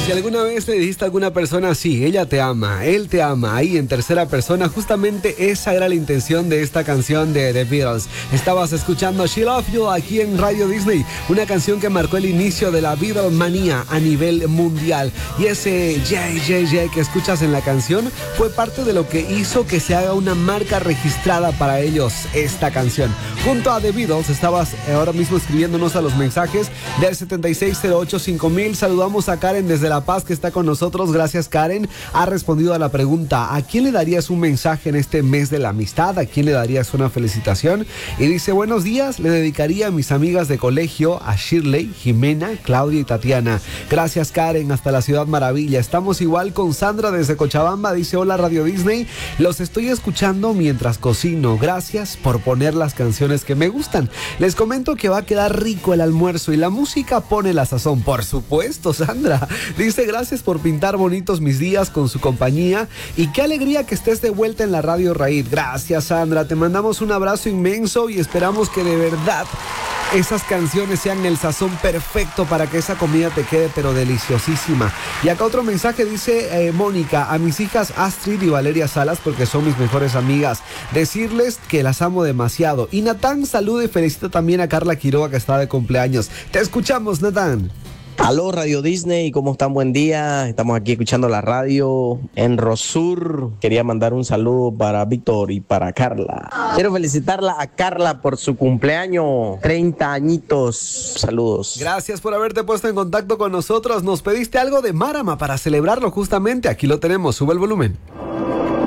Si alguna vez le dijiste a alguna persona, sí, ella te ama, él te ama, ahí en tercera persona, justamente esa era la intención de esta canción de The Beatles. Estabas escuchando She Love You aquí en Radio Disney, una canción que marcó el inicio de la Beatlemanía a nivel mundial. Y ese JJJ que escuchas en la canción fue parte de lo que hizo que se haga una marca registrada para ellos, esta canción. Junto a The Beatles estabas ahora mismo escribiéndonos a los mensajes del 76085000. Saludamos a Karen desde La Paz que está con nosotros. Gracias, Karen. Ha respondido a la pregunta: ¿a quién le darías un mensaje en este mes de la amistad? ¿A quién le darías una felicitación? Y dice: buenos días, le dedicaría a mis amigas de colegio, a Shirley, Jimena, Claudia y Tatiana. Gracias, Karen, hasta la Ciudad Maravilla. Estamos igual con Sandra desde Cochabamba. Dice: hola Radio Disney, los estoy escuchando mientras cocino. Gracias por poner las canciones que me gustan. Les comento que va a quedar rico el almuerzo y la música pone la sazón. Por supuesto, Sandra. Dice: gracias por pintar bonitos mis días con su compañía y qué alegría que estés de vuelta en la Radio Raíz. Gracias, Sandra. Te mandamos un abrazo inmenso y esperamos que de verdad esas canciones sean el sazón perfecto para que esa comida te quede pero deliciosísima. Y acá otro mensaje dice Mónica: a mis hijas Astrid y Valeria Salas, porque son mis mejores amigas, decirles que las amo demasiado. Y Natán saluda y felicita también a Carla Quiroga, que está de cumpleaños. Te escuchamos, Natán. Aló Radio Disney, ¿cómo están? Buen día, estamos aquí escuchando la radio en Rosur. Quería mandar un saludo para Víctor y para Carla. Quiero felicitarla a Carla por su cumpleaños, 30 añitos. Saludos. Gracias por haberte puesto en contacto con nosotros. Nos pediste algo de Marama para celebrarlo justamente. Aquí lo tenemos, sube el volumen.